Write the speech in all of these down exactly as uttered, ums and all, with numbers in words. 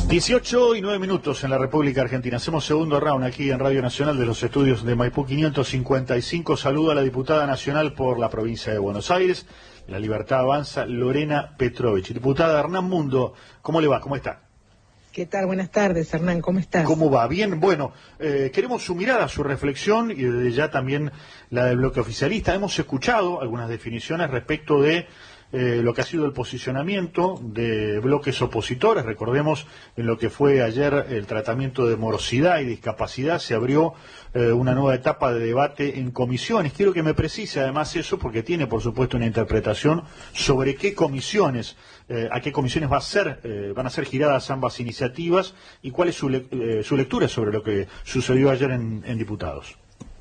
dieciocho y nueve minutos en la República Argentina. Hacemos segundo round aquí en Radio Nacional de los estudios de Maipú quinientos cincuenta y cinco. Saludo a la diputada nacional por la provincia de Buenos Aires, La Libertad Avanza, Lorena Petrovich. Diputada Hernán Mundo, ¿cómo le va? ¿Cómo está? ¿Qué tal? Buenas tardes, Hernán, ¿cómo estás? ¿Cómo va? Bien, bueno, eh, queremos su mirada, su reflexión y desde ya también la del bloque oficialista. Hemos escuchado algunas definiciones respecto de Eh, lo que ha sido el posicionamiento de bloques opositores. Recordemos en lo que fue ayer el tratamiento de morosidad y discapacidad, se abrió eh, una nueva etapa de debate en comisiones. Quiero que me precise además eso, porque tiene por supuesto una interpretación sobre qué comisiones, eh, a qué comisiones va a ser, eh, van a ser giradas ambas iniciativas y cuál es su, le eh, su lectura sobre lo que sucedió ayer en, en diputados.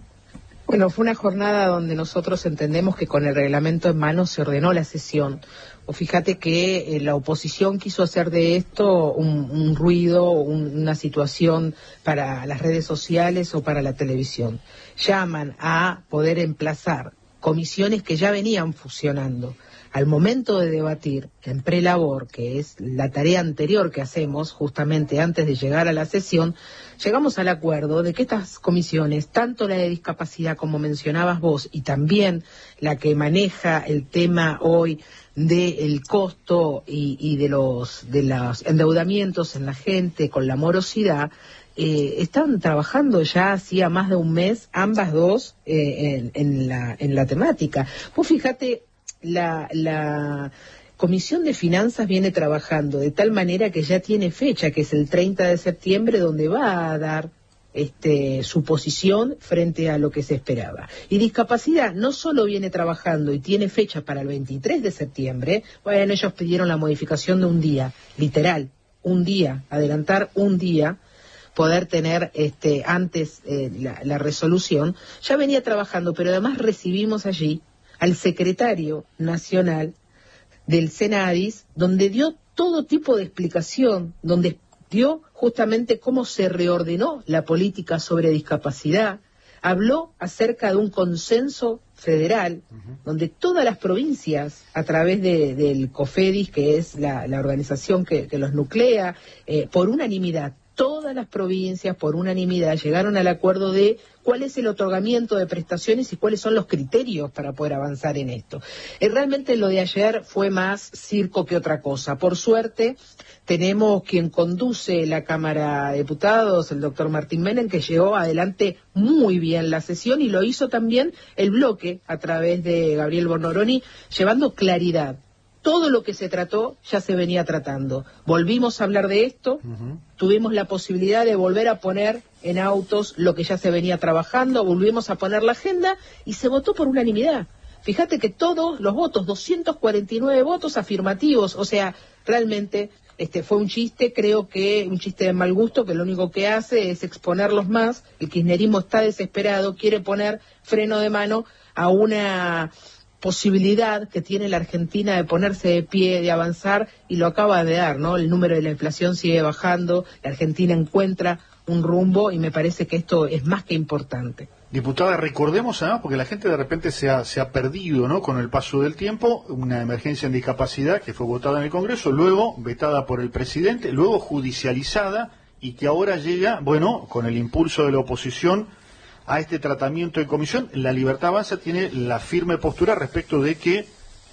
Bueno, fue una jornada donde nosotros entendemos que con el reglamento en mano se ordenó la sesión. O fíjate que eh, la oposición quiso hacer de esto un, un ruido, un, una situación para las redes sociales o para la televisión. Llaman a poder emplazar comisiones que ya venían fusionando. Al momento de debatir en prelabor, que es la tarea anterior que hacemos justamente antes de llegar a la sesión, llegamos al acuerdo de que estas comisiones, tanto la de discapacidad como mencionabas vos, y también la que maneja el tema hoy del costo y, y de los de los endeudamientos en la gente con la morosidad, eh, están trabajando ya hacía más de un mes, ambas dos, eh, en, en, la, en la temática. Vos fíjate, La, la Comisión de Finanzas viene trabajando de tal manera que ya tiene fecha, que es el treinta de septiembre, donde va a dar este, su posición frente a lo que se esperaba. Y Discapacidad no solo viene trabajando y tiene fecha para el veintitrés de septiembre, bueno, ellos pidieron la modificación de un día, literal, un día, adelantar un día, poder tener este, antes eh, la, la resolución, ya venía trabajando, pero además recibimos allí al secretario nacional del Senadis, donde dio todo tipo de explicación, donde dio justamente cómo se reordenó la política sobre discapacidad, habló acerca de un consenso federal, uh-huh. donde todas las provincias, a través de, del COFEDIS, que es la, la organización que, que los nuclea, eh, por unanimidad, todas las provincias por unanimidad llegaron al acuerdo de cuál es el otorgamiento de prestaciones y cuáles son los criterios para poder avanzar en esto. Eh, realmente lo de ayer fue más circo que otra cosa. Por suerte, tenemos quien conduce la Cámara de Diputados, el doctor Martín Menem, que llevó adelante muy bien la sesión y lo hizo también el bloque a través de Gabriel Bornoroni, llevando claridad. Todo lo que se trató ya se venía tratando. Volvimos a hablar de esto, uh-huh. tuvimos la posibilidad de volver a poner en autos lo que ya se venía trabajando, volvimos a poner la agenda y se votó por unanimidad. Fíjate que todos los votos, doscientos cuarenta y nueve votos afirmativos, o sea, realmente este fue un chiste, creo que un chiste de mal gusto, que lo único que hace es exponerlos más. El kirchnerismo está desesperado, quiere poner freno de mano a una posibilidad que tiene la Argentina de ponerse de pie, de avanzar, y lo acaba de dar, ¿no? El número de la inflación sigue bajando, la Argentina encuentra un rumbo y me parece que esto es más que importante. Diputada, recordemos además, porque la gente de repente se ha, se ha perdido, ¿no?, con el paso del tiempo, una emergencia en discapacidad que fue votada en el Congreso, luego vetada por el presidente, luego judicializada y que ahora llega, bueno, con el impulso de la oposición, a este tratamiento en comisión. La Libertad Avanza tiene la firme postura respecto de que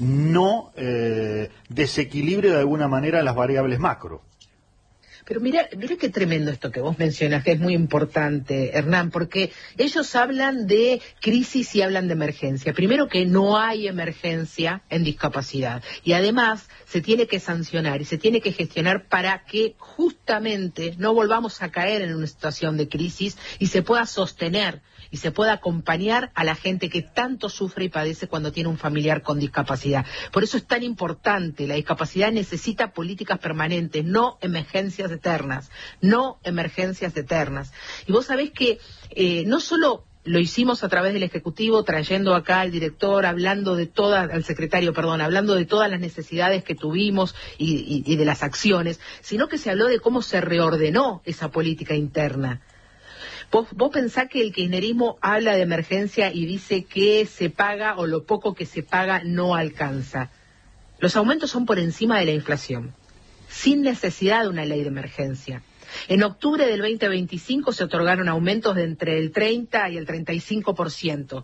no eh, desequilibre de alguna manera las variables macro. Pero mira, mira qué tremendo esto que vos mencionas, que es muy importante, Hernán, porque ellos hablan de crisis y hablan de emergencia. Primero, que no hay emergencia en discapacidad, y además se tiene que sancionar y se tiene que gestionar para que justamente no volvamos a caer en una situación de crisis y se pueda sostener y se pueda acompañar a la gente que tanto sufre y padece cuando tiene un familiar con discapacidad. Por eso es tan importante, la discapacidad necesita políticas permanentes, no emergencias eternas, no emergencias eternas. Y vos sabés que eh, no solo lo hicimos a través del Ejecutivo, trayendo acá al director, hablando de todas, al secretario, perdón, hablando de todas las necesidades que tuvimos y, y, y de las acciones, sino que se habló de cómo se reordenó esa política interna. Vos, vos pensás que el kirchnerismo habla de emergencia y dice que se paga o lo poco que se paga no alcanza. Los aumentos son por encima de la inflación. sin necesidad de una ley de emergencia. En octubre del veinte veinticinco se otorgaron aumentos de entre el treinta y el treinta y cinco por ciento.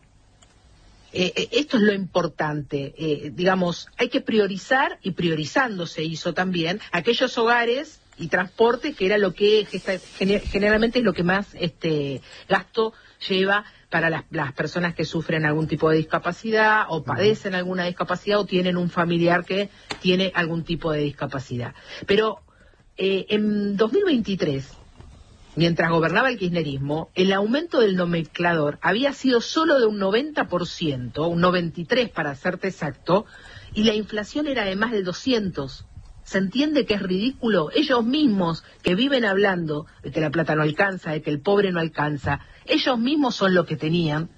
Eh, eh, esto es lo importante, eh, digamos, hay que priorizar, y priorizando se hizo también aquellos hogares y transporte, que era lo que generalmente es lo que más este gasto lleva para las, las personas que sufren algún tipo de discapacidad o padecen alguna discapacidad o tienen un familiar que tiene algún tipo de discapacidad. Pero eh, en dos mil veintitrés, mientras gobernaba el kirchnerismo, el aumento del nomenclador había sido solo de un noventa por ciento, un noventa y tres por ciento para serte exacto, y la inflación era de más del doscientos por ciento. ¿Se entiende que es ridículo? Ellos mismos que viven hablando de que la plata no alcanza, de que el pobre no alcanza, ellos mismos son los que tenían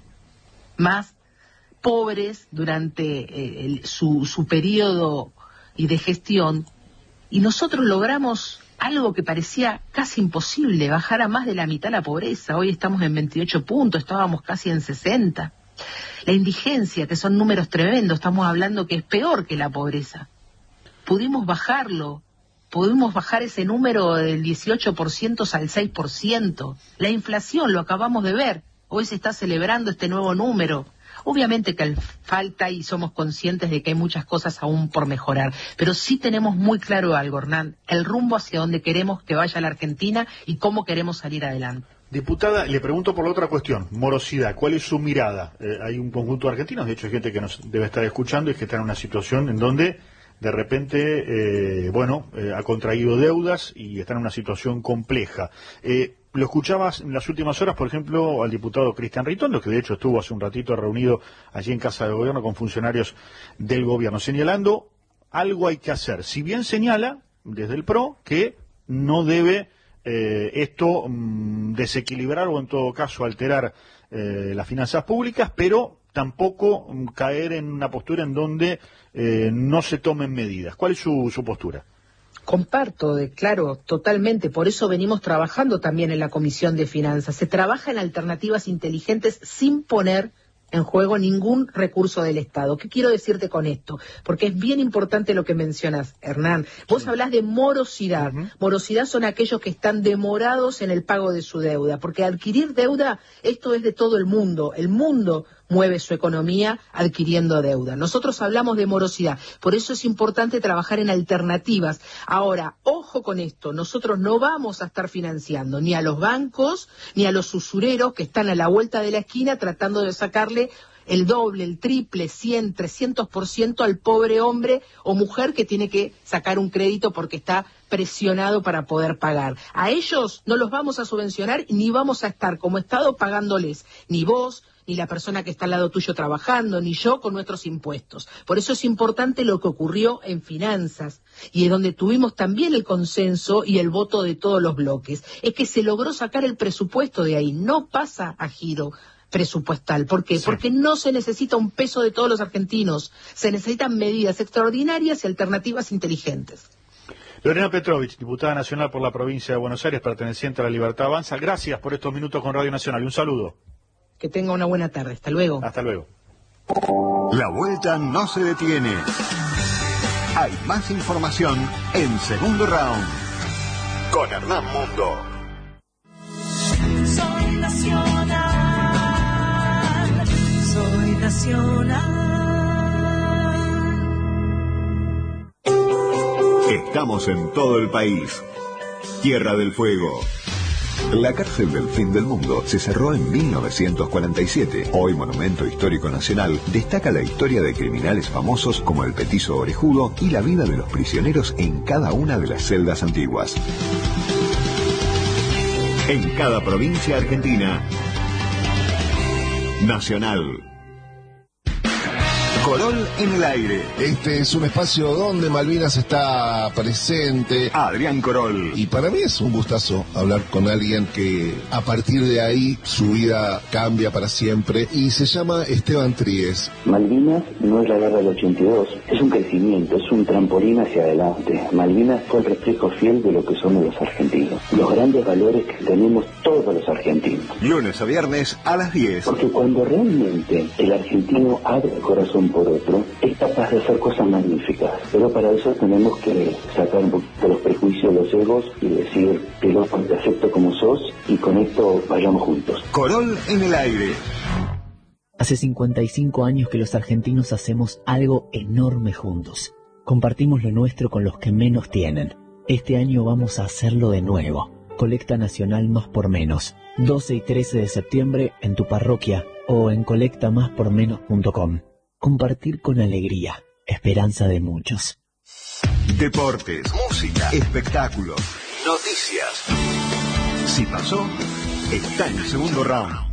más pobres durante eh, el, su, su periodo y de gestión, y nosotros logramos algo que parecía casi imposible, bajar a más de la mitad la pobreza. Hoy estamos en veintiocho puntos, estábamos casi en sesenta. La indigencia, que son números tremendos, estamos hablando que es peor que la pobreza. Pudimos bajarlo, pudimos bajar ese número del dieciocho por ciento al seis por ciento. La inflación, lo acabamos de ver, hoy se está celebrando este nuevo número. Obviamente que falta y somos conscientes de que hay muchas cosas aún por mejorar, pero sí tenemos muy claro algo, Hernán, el rumbo hacia donde queremos que vaya la Argentina y cómo queremos salir adelante. Diputada, le pregunto por la otra cuestión, morosidad, ¿cuál es su mirada? Eh, hay un conjunto de argentinos, de hecho hay gente que nos debe estar escuchando y que está en una situación en donde de repente, eh, bueno, eh, ha contraído deudas y está en una situación compleja. Eh, lo escuchabas en las últimas horas, por ejemplo, al diputado Cristian Ritondo, que de hecho estuvo hace un ratito reunido allí en Casa de Gobierno con funcionarios del gobierno, señalando algo hay que hacer. Si bien señala desde el P R O que no debe eh, esto mmm, desequilibrar o en todo caso alterar eh, las finanzas públicas, pero tampoco mmm, caer en una postura en donde eh, no se tomen medidas. ¿Cuál es su, su postura? Comparto, de, claro, totalmente. Por eso venimos trabajando también en la Comisión de Finanzas. Se trabaja en alternativas inteligentes sin poner en juego ningún recurso del Estado. ¿Qué quiero decirte con esto? Porque es bien importante lo que mencionas, Hernán. Vos sí. hablás de morosidad. Uh-huh. Morosidad son aquellos que están demorados en el pago de su deuda, porque adquirir deuda, esto es de todo el mundo. El mundo mueve su economía adquiriendo deuda. Nosotros hablamos de morosidad, por eso es importante trabajar en alternativas. Ahora, ojo con esto, nosotros no vamos a estar financiando ni a los bancos ni a los usureros que están a la vuelta de la esquina tratando de sacarle el doble, el triple, cien, trescientos por ciento al pobre hombre o mujer que tiene que sacar un crédito porque está presionado para poder pagar. A ellos no los vamos a subvencionar ni vamos a estar como Estado pagándoles, ni vos, ni la persona que está al lado tuyo trabajando, ni yo con nuestros impuestos. Por eso es importante lo que ocurrió en finanzas, y es donde tuvimos también el consenso y el voto de todos los bloques. Es que se logró sacar el presupuesto de ahí, no pasa a giro presupuestal. ¿Por qué? Sí. Porque no se necesita un peso de todos los argentinos, se necesitan medidas extraordinarias y alternativas inteligentes. Lorena Petrovich, diputada nacional por la provincia de Buenos Aires, perteneciente a la Libertad Avanza, gracias por estos minutos con Radio Nacional y un saludo. Que tenga una buena tarde. Hasta luego. Hasta luego. La vuelta no se detiene. Hay más información en Segundo Round con Hernán Mundo. Soy nacional, soy nacional. Estamos en todo el país. Tierra del Fuego. La cárcel del fin del mundo se cerró en mil novecientos cuarenta y siete. Hoy Monumento Histórico Nacional destaca la historia de criminales famosos como el Petizo Orejudo y la vida de los prisioneros en cada una de las celdas antiguas. En cada provincia argentina. Nacional. Corol en el aire. Este es un espacio donde Malvinas está presente. Adrián Corol. Y para mí es un gustazo hablar con alguien que a partir de ahí su vida cambia para siempre y se llama Esteban Tríez. Malvinas no es la guerra del ochenta y dos, es un crecimiento, es un trampolín hacia adelante. Malvinas fue el reflejo fiel de lo que somos los argentinos, los grandes valores que tenemos todos los argentinos. Lunes a viernes a las diez. Porque cuando realmente el argentino abre el corazón por por otro, es capaz de hacer cosas magníficas. Pero para eso tenemos que sacar un poquito los prejuicios, los egos y decir, piloto, te acepto como sos y con esto vayamos juntos. Corol en el aire. Hace cincuenta y cinco años que los argentinos hacemos algo enorme juntos. Compartimos lo nuestro con los que menos tienen. Este año vamos a hacerlo de nuevo. Colecta Nacional Más por Menos. doce y trece de septiembre en tu parroquia o en colecta más por menos punto com. Compartir con alegría. Esperanza de muchos. Deportes, música, espectáculos, noticias. Si pasó, está en el segundo round.